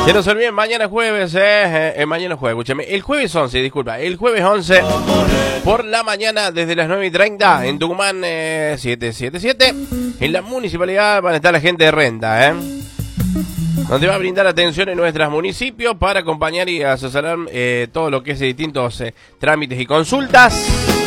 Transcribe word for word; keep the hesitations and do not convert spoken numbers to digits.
Que no se olviden, mañana jueves, eh, eh, eh, mañana jueves, escúchame, el jueves once, disculpa, el jueves once por la mañana desde las nueve y treinta en Tucumán eh, setecientos setenta y siete, en la municipalidad van a estar la gente de Renta, eh, donde va a brindar atención en nuestros municipios para acompañar y asesorar eh, todo lo que es de distintos eh, trámites y consultas.